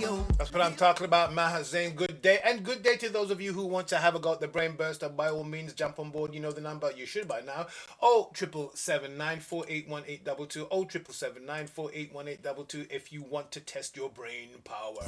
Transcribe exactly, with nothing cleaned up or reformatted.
That's what I'm talking about, Maha Zain. Good day. And good day to those of you who want to have a go at the brain burster. By all means, jump on board. You know the number. You should by now. Oh, triple seven nine four eight one eight double two. Oh, triple seven nine four eight one eight double two if you want to test your brain power.